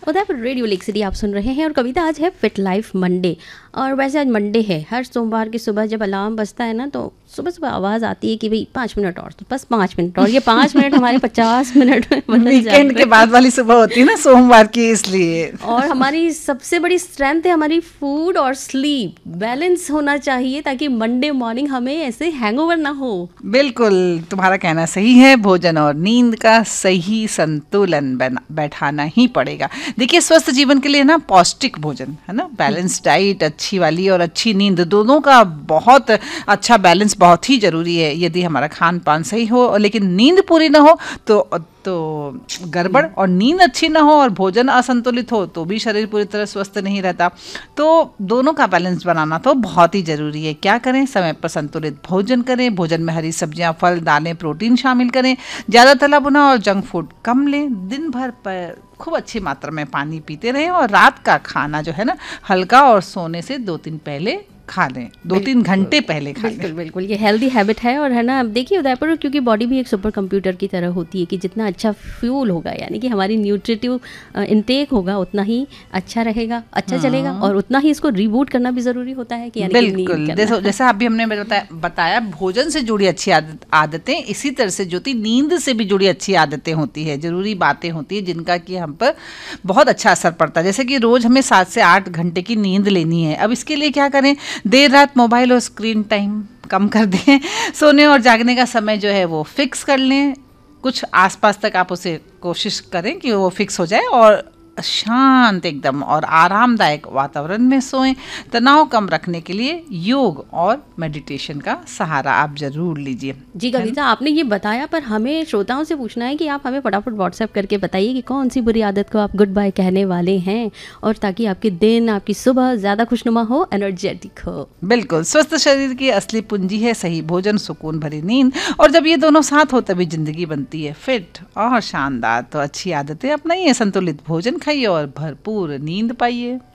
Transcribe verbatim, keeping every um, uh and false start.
Udaipur radio lake city आप सुन रहे हैं और कविता आज है फिट लाइफ मंडे। और वैसे आज मंडे है, हर सोमवार की सुबह जब अलार्म बजता है ना तो सुबह सुबह आवाज़ आती है कि भाई पाँच मिनट और, तो बस पाँच मिनट और, ये पाँच मिनट हमारे पचास मिनट में बदल जाते हैं। वीकेंड के बाद वाली सुबह होती है ना सोमवार की, इसलिए। और हमारी सबसे बड़ी स्ट्रेंथ है हमारी फूड और स्लीप, बैलेंस होना चाहिए ताकि मंडे मॉर्निंग हमें ऐसे हैंगओवर ना हो। बिल्कुल, तुम्हारा कहना सही है। भोजन और नींद का सही संतुलन बैठाना ही पड़ेगा। देखिए, स्वस्थ जीवन के लिए ना पौष्टिक भोजन है ना, बैलेंस डाइट अच्छी वाली और अच्छी नींद, दोनों का बहुत अच्छा बैलेंस बहुत ही जरूरी है। यदि हमारा खान पान सही हो लेकिन नींद पूरी ना हो तो तो गड़बड़, और नींद अच्छी ना हो और भोजन असंतुलित हो तो भी शरीर पूरी तरह स्वस्थ नहीं रहता। तो दोनों का बैलेंस बनाना तो बहुत ही जरूरी है। क्या करें? समय पर संतुलित भोजन करें, भोजन में हरी सब्जियां, फल, दालें, प्रोटीन शामिल करें, ज़्यादा तला भुना और जंक फूड कम लें, दिन भर पर खूब अच्छी मात्रा में पानी पीते रहें और रात का खाना जो है ना हल्का और सोने से दो दिन पहले खा लें, दो तीन घंटे पहले खा लें। बिल्कुल बिल्कुल, ये हेल्दी हैबिट है। और है ना, अब देखिए उदयपुर, क्योंकि बॉडी भी एक सुपर कंप्यूटर की तरह होती है कि जितना अच्छा फ्यूल होगा, यानी कि हमारी न्यूट्रिटिव इनटेक होगा, उतना ही अच्छा रहेगा, अच्छा चलेगा, और उतना ही इसको रिबूट करना भी जरूरी होता है कि यानी बिल्कुल, जैसे जैसा अभी हमने बताया, बताया भोजन से जुड़ी अच्छी आदत, आदतें, इसी तरह से ज्योति नींद से भी जुड़ी अच्छी आदतें होती है, जरूरी बातें होती है जिनका कि हम पर बहुत अच्छा असर पड़ता है। जैसे कि रोज हमें सात से आठ घंटे की नींद लेनी है। अब इसके लिए क्या करें? देर रात मोबाइल और स्क्रीन टाइम कम कर दें, सोने और जागने का समय जो है वो फिक्स कर लें, कुछ आसपास तक आप उसे कोशिश करें कि वो फिक्स हो जाए, और शांत एकदम और आरामदायक वातावरण में सोएं। तनाव कम रखने के लिए योग और मेडिटेशन का सहारा आप जरूर लीजिए। जी कविता, आपने ये बताया, पर हमें श्रोताओं से पूछना है कि आप हमें फटाफट व्हाट्सएप करके बताइए कि कौन सी बुरी आदत को आप गुड बाय कहने वाले हैं, और ताकि आपके दिन, आपकी सुबह ज़्यादा खुशनुमा हो, एनर्जेटिक हो। बिल्कुल, स्वस्थ शरीर की असली पूंजी है सही भोजन, सुकून भरी नींद, और जब ये दोनों साथ हो तभी जिंदगी बनती है फिट और शानदार। तो अच्छी आदतें अपनाइए, संतुलित भोजन खाइए और भरपूर नींद पाइए।